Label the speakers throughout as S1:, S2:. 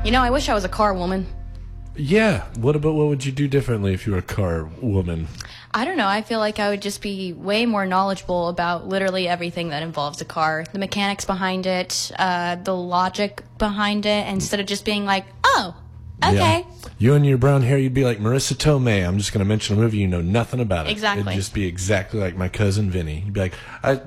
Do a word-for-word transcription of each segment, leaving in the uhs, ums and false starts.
S1: You know, I wish I was a car woman.
S2: Yeah. What about what would you do differently if you were a car woman?
S1: I don't know. I feel like I would just be way more knowledgeable about literally everything that involves a car. The mechanics behind it, uh, the logic behind it, instead of just being like, oh, okay.
S2: Yeah. You and your brown hair, you'd be like Marissa Tomei. I'm just going to mention a movie you know nothing about it.
S1: Exactly.
S2: It'd just be exactly like my cousin Vinny. You'd be like, I,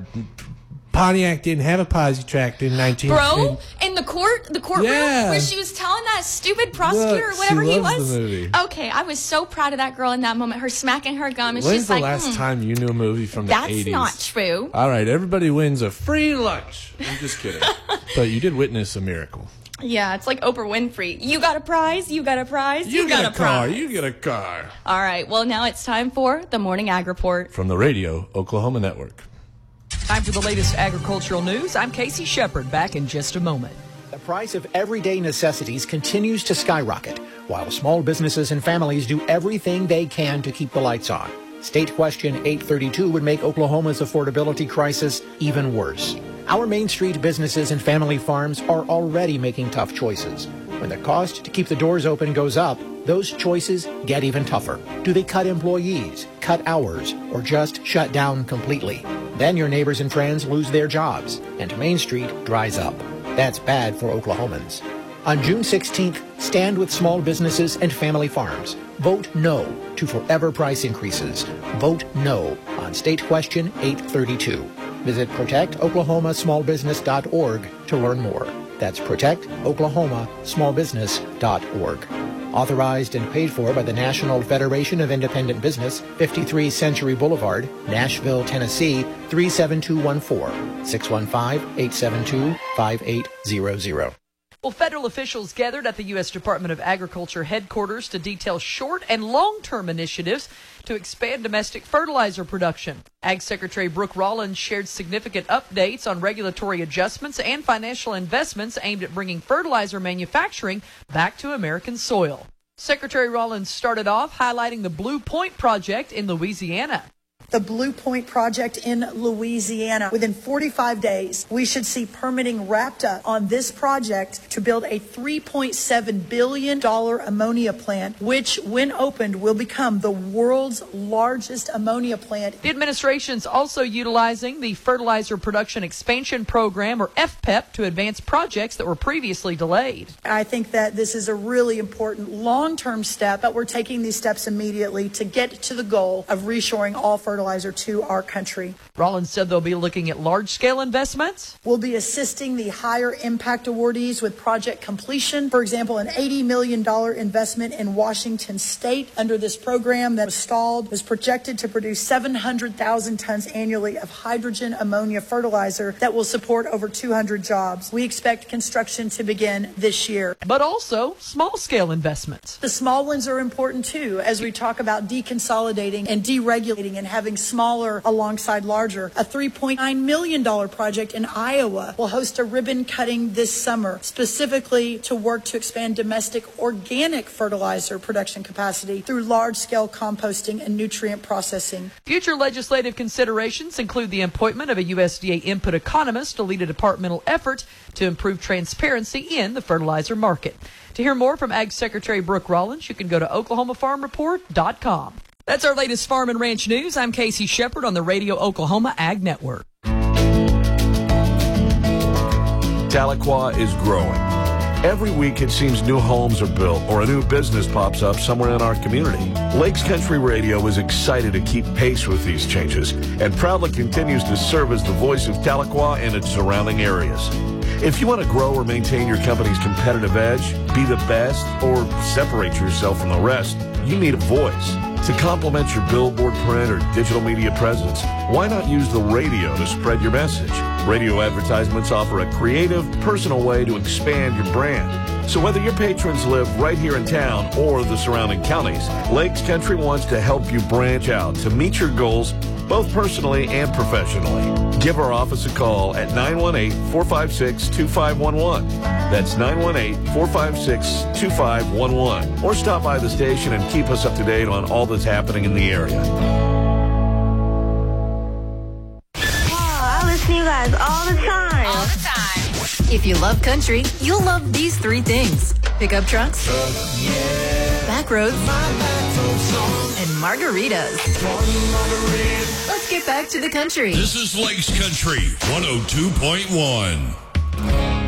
S2: Pontiac didn't have a posi tract in nineteen.
S1: Bro, in the court, the courtroom,
S2: Yeah.
S1: where she was telling that stupid prosecutor
S2: Look,
S1: or whatever
S2: she
S1: he
S2: loves
S1: was.
S2: the movie.
S1: Okay, I was so proud of that girl in that moment. Her smacking her gum, and
S2: When's
S1: she's
S2: the
S1: like,
S2: last
S1: hmm,
S2: time you knew a movie from the
S1: that's
S2: eighties?
S1: not true.
S2: All right, everybody wins a free lunch. I'm just kidding. But you did witness a miracle.
S1: Yeah, it's like Oprah Winfrey. You got a prize, you got a prize,
S2: You,
S1: you,
S2: get
S1: got
S2: a car.
S1: prize.
S2: You get a car.
S1: All right, well, now it's time for the Morning Ag Report.
S2: From the Radio Oklahoma Network.
S3: Time for the latest agricultural news. I'm Casey Shepard, back in just a moment.
S4: The price of everyday necessities continues to skyrocket, while small businesses and families do everything they can to keep the lights on. State Question eight thirty-two would make Oklahoma's affordability crisis even worse. Our Main Street businesses and family farms are already making tough choices. When the cost to keep the doors open goes up, those choices get even tougher. Do they cut employees, cut hours, or just shut down completely? Then your neighbors and friends lose their jobs, and Main Street dries up. That's bad for Oklahomans. On June sixteenth, stand with small businesses and family farms. Vote no to forever price increases. Vote no on State Question eight thirty-two. Visit protect oklahoma small business dot org to learn more. That's protect oklahoma small business dot org. Authorized and paid for by the National Federation of Independent Business, fifty-three Century Boulevard, Nashville, Tennessee, three seven two one four, six one five, eight seven two, five eight zero zero.
S3: Well, federal officials gathered at the U S Department of Agriculture headquarters to detail short and long-term initiatives to expand domestic fertilizer production. Ag Secretary Brooke Rollins shared significant updates on regulatory adjustments and financial investments aimed at bringing fertilizer manufacturing back to American soil. Secretary Rollins started off highlighting the Blue Point project in Louisiana.
S5: The Blue Point project in Louisiana. Within forty-five days, we should see permitting wrapped up on this project to build a three point seven billion dollars ammonia plant, which, when opened, will become the world's largest ammonia plant.
S3: The administration's also utilizing the Fertilizer Production Expansion Program, or F P E P, to advance projects that were previously delayed.
S5: I think that this is a really important long-term step, but we're taking these steps immediately to get to the goal of reshoring all fertilizer to our country.
S3: Rollins said they'll be looking at large-scale investments.
S5: We'll be assisting the higher impact awardees with project completion. For example, an eighty million dollars investment in Washington State under this program that was stalled was projected to produce seven hundred thousand tons annually of hydrogen ammonia fertilizer that will support over two hundred jobs. We expect construction to begin this year.
S3: But also small-scale investments.
S5: The small ones are important too, as we talk about deconsolidating and deregulating and having smaller alongside larger. A three point nine million dollars project in Iowa will host a ribbon cutting this summer, specifically to work to expand domestic organic fertilizer production capacity through large-scale composting and nutrient processing.
S3: Future legislative considerations include the appointment of a U S D A input economist to lead a departmental effort to improve transparency in the fertilizer market. To hear more from Ag Secretary Brooke Rollins, you can go to oklahoma farm report dot com. That's our latest farm and ranch news. I'm Casey Shepard on the Radio Oklahoma Ag Network.
S6: Tahlequah is growing. Every week it seems new homes are built or a new business pops up somewhere in our community. Lakes Country Radio is excited to keep pace with these changes and proudly continues to serve as the voice of Tahlequah and its surrounding areas. If you want to grow or maintain your company's competitive edge, be the best, or separate yourself from the rest, you need a voice. To complement your billboard, print, or digital media presence, why not use the radio to spread your message? Radio advertisements offer a creative, personal way to expand your brand. So whether your patrons live right here in town or the surrounding counties, Lakes Country wants to help you branch out to meet your goals both personally and professionally. Give our office a call at nine one eight, four five six, two five one one. That's nine one eight, four five six, two five one one. Or stop by the station and keep us up to date on all that's happening in the area.
S7: Oh, I listen to you guys all the time.
S1: All the time.
S7: If you love country, you'll love these three things. Pickup trucks, back roads, and margaritas. Let's get back to the country.
S8: This is Lakes Country one oh two point one.